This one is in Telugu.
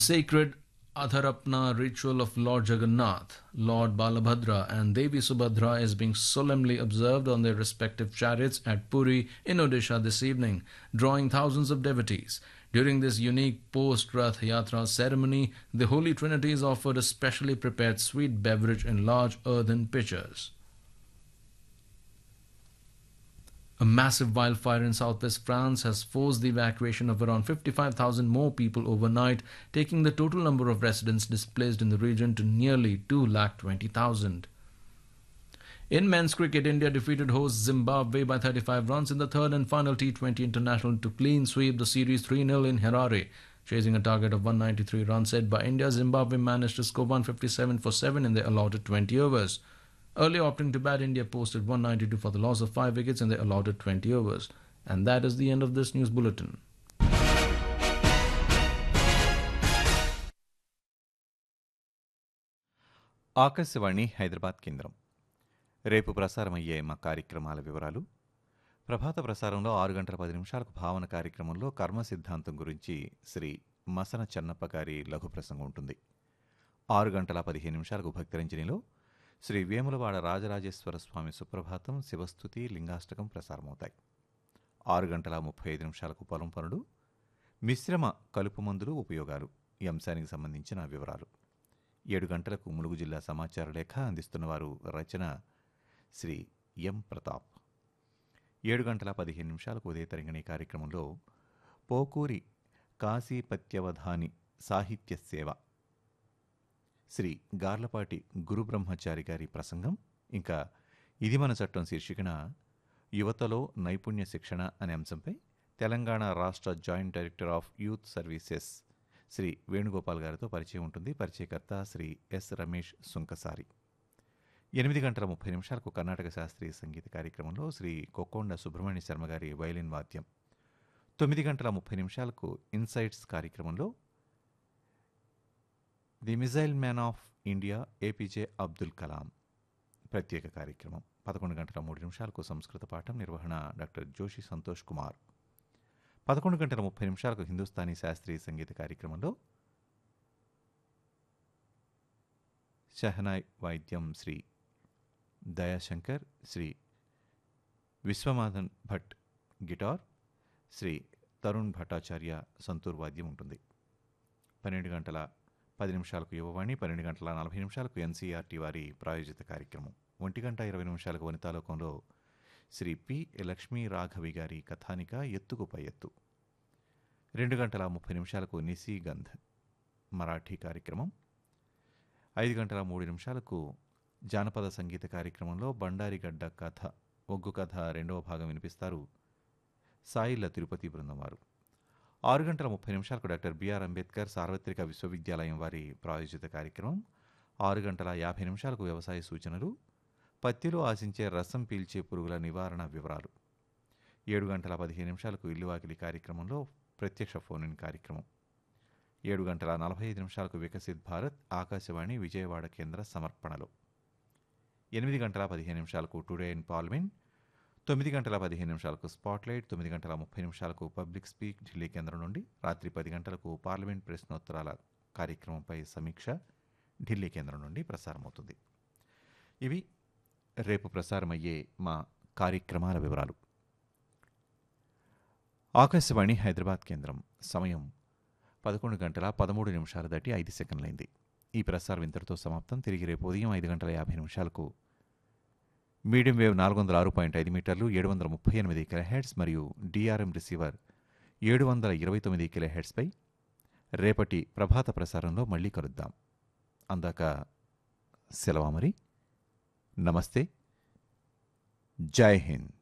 Sacred Adharapna ritual of Lord Jagannath, Lord Balabhadra, and Devi Subhadra is being solemnly observed on their respective chariots at Puri in Odisha this evening, drawing thousands of devotees. During this unique post-Rath Yatra ceremony, the Holy Trinity is offered a specially prepared sweet beverage in large earthen pitchers. A massive wildfire in southwest France has forced the evacuation of around 55,000 more people overnight, taking the total number of residents displaced in the region to nearly 220,000. In men's cricket, India defeated host Zimbabwe by 35 runs in the third and final T20 international to clean sweep the series 3-0 in Harare. Chasing a target of 193 runs set by India, Zimbabwe managed to score 157 for 7 in their allotted 20 overs. Early opting to bat, India posted 192 for the loss of 5 wickets in their allotted 20 overs. And that is the end of this news bulletin. Akashvani Hyderabad కేంద్రం. రేపు ప్రసారమయ్యే మా కార్యక్రమాల వివరాలు. ప్రభాత ప్రసారంలో 6 గంటల 10 నిమిషాలకు భావన కార్యక్రమంలో కర్మ సిద్ధాంతం గురించి శ్రీ మసన చెన్నప్ప గారి లఘు ప్రసంగం ఉంటుంది. 6 గంటల 15 నిమిషాలకు భక్తిరంజనిలో శ్రీ వేములవాడ రాజరాజేశ్వర స్వామి సుప్రభాతం, శివస్థుతి, లింగాష్టకం ప్రసారమవుతాయి. 6 గంటల 35 నిమిషాలకు పొలం పనులు, మిశ్రమ కలుపు మందులు ఉపయోగాలు ఈ అంశానికి సంబంధించిన వివరాలు. 7 గంటలకు ములుగు జిల్లా సమాచార లేఖ అందిస్తున్నవారు రచన శ్రీ ఎం ప్రతాప్. 7 గంటల 15 నిమిషాలకు ఉదయ తరంగిణి కార్యక్రమంలో పోకూరి కాశీపత్యవధాని సాహిత్య సేవ శ్రీ గార్లపాటి గురుబ్రహ్మచారి గారి ప్రసంగం, ఇంకా ఇది మన చట్టం శీర్షికన యువతలో నైపుణ్య శిక్షణ అనే అంశంపై తెలంగాణ రాష్ట్ర joint director of youth services Shri Venugopal గారితో పరిచయం ఉంటుంది. పరిచయకర్త శ్రీ ఎస్ రమేష్ సుంకసారి. 8 గంటల 30 నిమిషాలకు కర్ణాటక శాస్త్రీయ సంగీత కార్యక్రమంలో శ్రీ కొక్కొండ సుబ్రహ్మణ్య శర్మ గారి వైలిన్ వాద్యం. 9 గంటల 30 నిమిషాలకు ఇన్సైట్స్ కార్యక్రమంలో the missile man of India APJ Abdul Kalam ప్రత్యేక కార్యక్రమం. 11 గంటల 3 నిమిషాలకు సంస్కృత పాఠం, నిర్వహణ డాక్టర్ జోషి సంతోష్ కుమార్. 11 గంటల 30 నిమిషాలకు హిందుస్థానీ శాస్త్రీయ సంగీత కార్యక్రమంలో షహనాయ్ వాయిద్యం శ్రీ దయాశంకర్, శ్రీ విశ్వనాథన్ భట్ గిటార్, శ్రీ తరుణ్ భట్టాచార్య సంతూర్ వాద్యం ఉంటుంది. 12 గంటల 10 నిమిషాలకు యువవాణి, 12 గంటల 40 నిమిషాలకు ఎన్సీఆర్టీ వారి ప్రాయోజిత కార్యక్రమం. 1 గంట 20 నిమిషాలకు వనితాలోకంలో శ్రీ పి లక్ష్మీ రాఘవి గారి కథానిక ఎత్తుకు పై ఎత్తు. 2 గంటల 30 నిమిషాలకు నిశీగంధ్ మరాఠీ కార్యక్రమం. 5 గంటల 3 నిమిషాలకు జానపద సంగీత కార్యక్రమంలో బండారిగడ్డ కథ, ఒగ్గు కథ 2వ భాగం వినిపిస్తారు సాయిల తిరుపతి బృందం వారు. 6 గంటల 30 నిమిషాలకు డాక్టర్ బిఆర్ అంబేద్కర్ సార్వత్రిక విశ్వవిద్యాలయం వారి ప్రాయోజిత కార్యక్రమం. 6 గంటల 50 నిమిషాలకు వ్యవసాయ సూచనలు, పత్తిలో ఆశించే రసం పీల్చే పురుగుల నివారణ వివరాలు. 7 గంటల 15 నిమిషాలకు ఇల్లువాకిలి కార్యక్రమంలో ప్రత్యక్ష ఫోన్ ఇన్ కార్యక్రమం. 7 గంటల 45 నిమిషాలకు వికసిత్ భారత్ ఆకాశవాణి విజయవాడ కేంద్ర సమర్పణలో. 8 గంటల 15 నిమిషాలకు టుడే ఇన్ పార్లమెంట్. 9 గంటల 15 నిమిషాలకు స్పాట్లైట్. 9 గంటల 30 నిమిషాలకు పబ్లిక్ స్పీక్ ఢిల్లీ కేంద్రం నుండి. రాత్రి 10 గంటలకు పార్లమెంట్ ప్రశ్నోత్తరాల కార్యక్రమంపై సమీక్ష ఢిల్లీ కేంద్రం నుండి ప్రసారమవుతుంది. ఇవి రేపు ప్రసారమయ్యే మా కార్యక్రమాల వివరాలు. ఆకాశవాణి హైదరాబాద్ కేంద్రం. సమయం 11 గంటల 13 నిమిషాలు దాటి 5 సెకండ్లైంది. ఈ ప్రసారం ఇంతటితో సమాప్తం. తిరిగి రేపు ఉదయం 5 గంటల 50 నిమిషాలకు మీడియం వేవ్ 406.5 మీటర్లు 738 కిలోహెర్ట్జ్ మరియు డిఆర్ఎం రిసీవర్ 729 కిలోహెర్ట్జ్పై రేపటి ప్రభాత ప్రసారంలో మళ్ళీ కలుద్దాం. అందాక సెలవు మరి. నమస్తే. జై హింద్.